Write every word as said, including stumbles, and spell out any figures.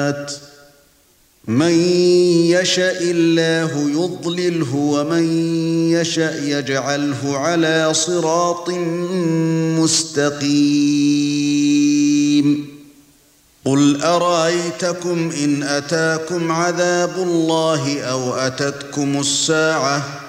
الظُّلُمَاتِ مَن يَشَإِ اللَّهُ يُضْلِلْهُ وَمَن يَشَأْ يَجْعَلْهُ عَلَى صِرَاطٍ مُسْتَقِيمٍ قُلْ أَرَأَيْتَكُمْ إِنْ أَتَاكُمْ عَذَابُ اللَّهِ أَوْ أَتَتْكُمُ السَّاعَةُ